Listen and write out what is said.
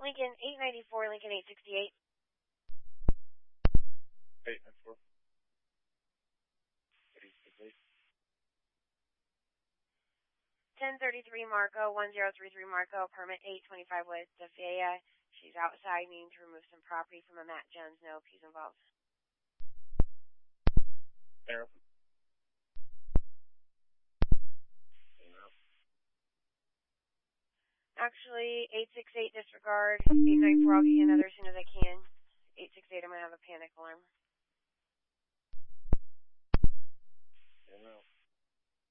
Lincoln 894, Lincoln 868. 894. 868. 1033 Marco, 1033 Marco, permit 825 West Defea. She's outside needing to remove some property from a Matt Jones. No P's involved. Interrupt. Actually, 868 disregard. 894, I'll get you another as soon as I can. 868, I'm going to have a panic alarm. Yeah, no.